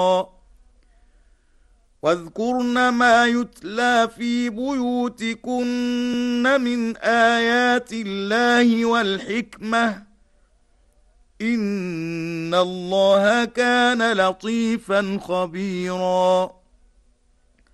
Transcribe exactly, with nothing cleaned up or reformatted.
واذكرن ما يتلى في بيوتكن من آيات الله والحكمة إن الله كان لطيفا خبيرا